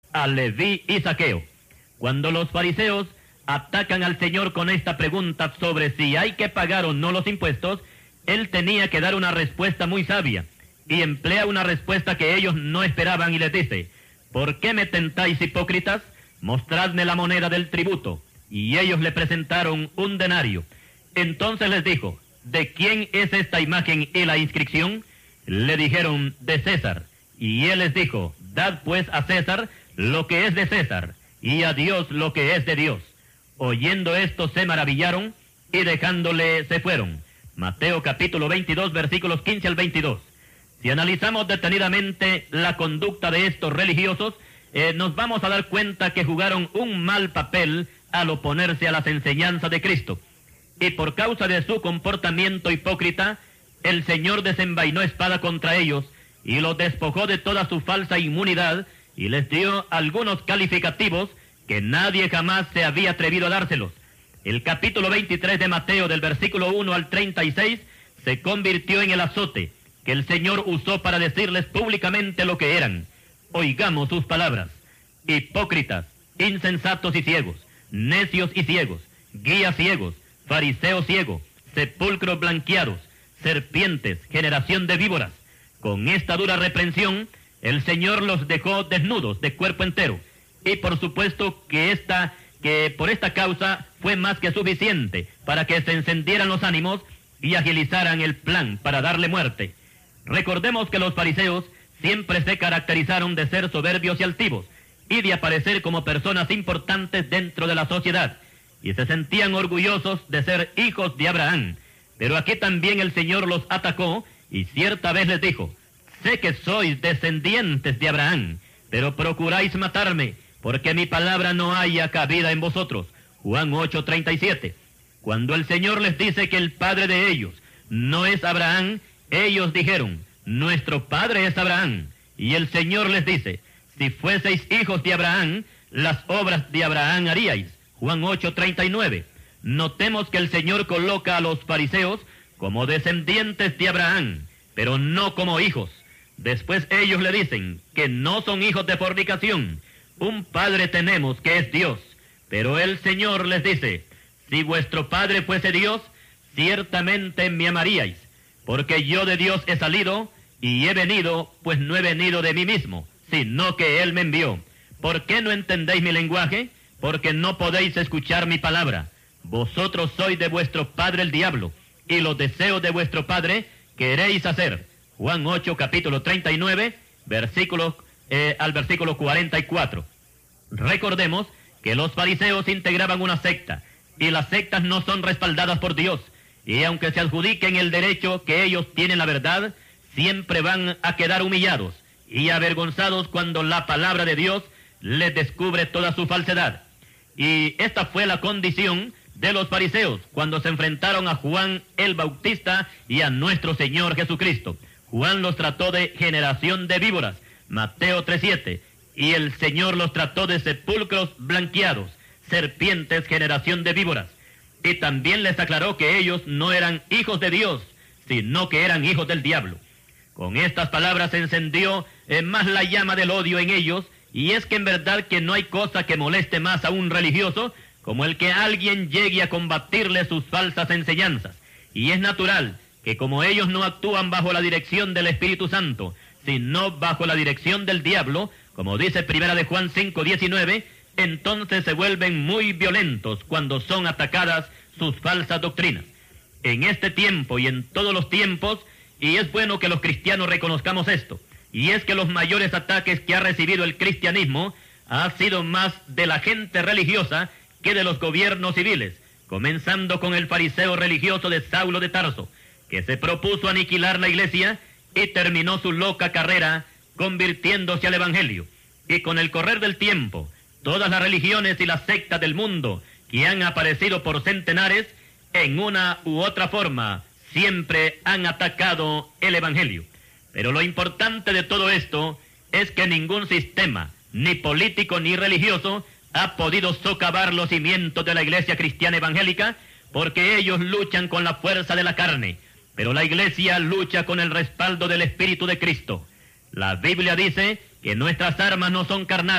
a Leví y Zaqueo. Cuando los fariseos atacan al Señor con esta pregunta sobre si hay que pagar o no los impuestos, Él tenía que dar una respuesta muy sabia, y emplea una respuesta que ellos no esperaban y les dice: ¿por qué me tentáis, hipócritas? Mostradme la moneda del tributo. Y ellos le presentaron un denario. Entonces les dijo: ¿de quién es esta imagen y la inscripción? Le dijeron: de César. Y él les dijo: dad pues a César lo que es de César, y a Dios lo que es de Dios. Oyendo esto se maravillaron, y dejándole se fueron. Mateo capítulo 22, versículos 15 al 22. Si analizamos detenidamente la conducta de estos religiosos, nos vamos a dar cuenta que jugaron un mal papel al oponerse a las enseñanzas de Cristo. Y por causa de su comportamiento hipócrita, el Señor desenvainó espada contra ellos y los despojó de toda su falsa inmunidad y les dio algunos calificativos que nadie jamás se había atrevido a dárselos. El capítulo 23 de Mateo, del versículo 1 al 36, se convirtió en el azote que el Señor usó para decirles públicamente lo que eran. Oigamos sus palabras: hipócritas, insensatos y ciegos, necios y ciegos, guías ciegos, fariseos ciegos, sepulcros blanqueados, serpientes, generación de víboras. Con esta dura reprensión, el Señor los dejó desnudos de cuerpo entero, y por supuesto que por esta causa fue más que suficiente para que se encendieran los ánimos y agilizaran el plan para darle muerte. Recordemos que los fariseos siempre se caracterizaron de ser soberbios y altivos, y de aparecer como personas importantes dentro de la sociedad, y se sentían orgullosos de ser hijos de Abraham. Pero aquí también el Señor los atacó, y cierta vez les dijo: sé que sois descendientes de Abraham, pero procuráis matarme, porque mi palabra no haya cabida en vosotros. Juan 8:37. Cuando el Señor les dice que el padre de ellos no es Abraham, ellos dijeron: nuestro padre es Abraham. Y el Señor les dice: si fueseis hijos de Abraham, las obras de Abraham haríais. Juan 8:39. Notemos que el Señor coloca a los fariseos como descendientes de Abraham, pero no como hijos. Después ellos le dicen que no son hijos de fornicación. Un padre tenemos que es Dios. Pero el Señor les dice: si vuestro padre fuese Dios, ciertamente me amaríais, porque yo de Dios he salido y he venido, pues no he venido de mí mismo, sino que Él me envió. ¿Por qué no entendéis mi lenguaje? Porque no podéis escuchar mi palabra. Vosotros sois de vuestro padre el diablo, y los deseos de vuestro padre queréis hacer. Juan 8, capítulo 39, al versículo 44. Recordemos que los fariseos integraban una secta, y las sectas no son respaldadas por Dios, y aunque se adjudiquen el derecho que ellos tienen la verdad, siempre van a quedar humillados y avergonzados cuando la palabra de Dios les descubre toda su falsedad. Y esta fue la condición de los fariseos cuando se enfrentaron a Juan el Bautista y a nuestro Señor Jesucristo. Juan los trató de generación de víboras, Mateo 3:7, y el Señor los trató de sepulcros blanqueados, serpientes, generación de víboras. Y también les aclaró que ellos no eran hijos de Dios, sino que eran hijos del diablo. Con estas palabras se encendió más la llama del odio en ellos, y es que en verdad que no hay cosa que moleste más a un religioso como el que alguien llegue a combatirle sus falsas enseñanzas. Y es natural que como ellos no actúan bajo la dirección del Espíritu Santo, sino bajo la dirección del diablo, como dice Primera de Juan 5:19, entonces se vuelven muy violentos cuando son atacadas sus falsas doctrinas. En este tiempo y en todos los tiempos, y es bueno que los cristianos reconozcamos esto, y es que los mayores ataques que ha recibido el cristianismo ha sido más de la gente religiosa que de los gobiernos civiles, comenzando con el fariseo religioso de Saulo de Tarso, que se propuso aniquilar la iglesia y terminó su loca carrera convirtiéndose al evangelio. Y con el correr del tiempo, todas las religiones y las sectas del mundo que han aparecido por centenares, en una u otra forma, siempre han atacado el evangelio. Pero lo importante de todo esto es que ningún sistema, ni político ni religioso, ha podido socavar los cimientos de la iglesia cristiana evangélica, porque ellos luchan con la fuerza de la carne, pero la iglesia lucha con el respaldo del Espíritu de Cristo. La Biblia dice que nuestras armas no son carnales,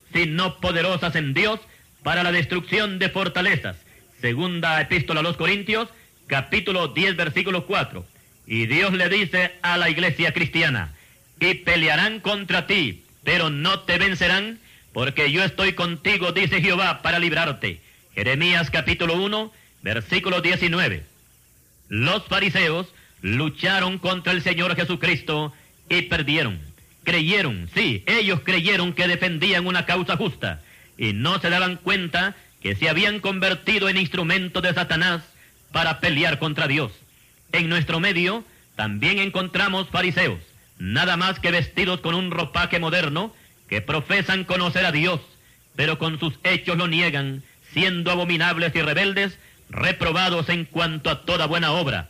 sino poderosas en Dios para la destrucción de fortalezas. Segunda epístola a los Corintios, capítulo 10, versículo 4. Y Dios le dice a la iglesia cristiana: y pelearán contra ti, pero no te vencerán, porque yo estoy contigo, dice Jehová, para librarte. Jeremías capítulo 1, versículo 19. Los fariseos lucharon contra el Señor Jesucristo y perdieron. Creyeron, sí, ellos creyeron que defendían una causa justa y no se daban cuenta que se habían convertido en instrumentos de Satanás para pelear contra Dios. En nuestro medio también encontramos fariseos, nada más que vestidos con un ropaje moderno, que profesan conocer a Dios, pero con sus hechos lo niegan, siendo abominables y rebeldes, reprobados en cuanto a toda buena obra.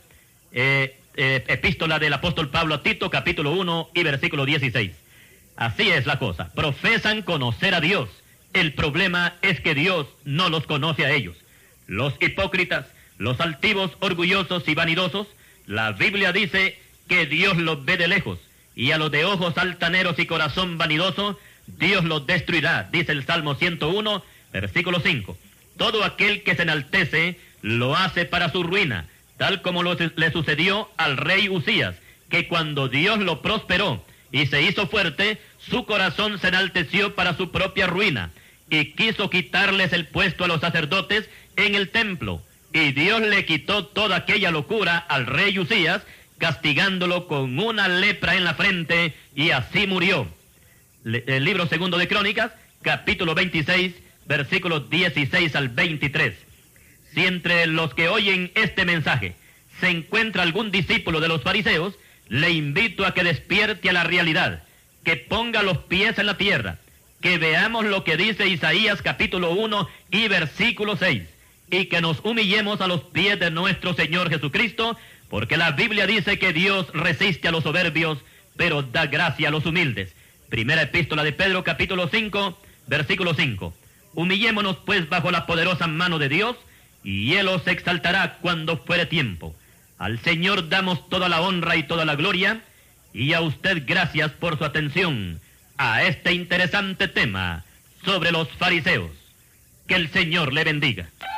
Epístola del apóstol Pablo a Tito, capítulo 1 y versículo 16. Así es la cosa, profesan conocer a Dios. El problema es que Dios no los conoce a ellos. Los hipócritas, los altivos, orgullosos y vanidosos, la Biblia dice que Dios los ve de lejos, y a los de ojos altaneros y corazón vanidoso, Dios los destruirá, dice el Salmo 101, versículo 5. Todo aquel que se enaltece lo hace para su ruina, tal como le sucedió al rey Usías, que cuando Dios lo prosperó y se hizo fuerte, su corazón se enalteció para su propia ruina, y quiso quitarles el puesto a los sacerdotes en el templo. Y Dios le quitó toda aquella locura al rey Usías, castigándolo con una lepra en la frente, y así murió. El libro segundo de Crónicas, capítulo 26, versículos 16 al 23. Si entre los que oyen este mensaje se encuentra algún discípulo de los fariseos, le invito a que despierte a la realidad, que ponga los pies en la tierra, que veamos lo que dice Isaías capítulo 1 y versículo 6, y que nos humillemos a los pies de nuestro Señor Jesucristo, porque la Biblia dice que Dios resiste a los soberbios, pero da gracia a los humildes. Primera epístola de Pedro capítulo 5, versículo 5. Humillémonos pues bajo la poderosa mano de Dios, y Él os exaltará cuando fuere tiempo. Al Señor damos toda la honra y toda la gloria, y a usted gracias por su atención a este interesante tema sobre los fariseos. Que el Señor le bendiga.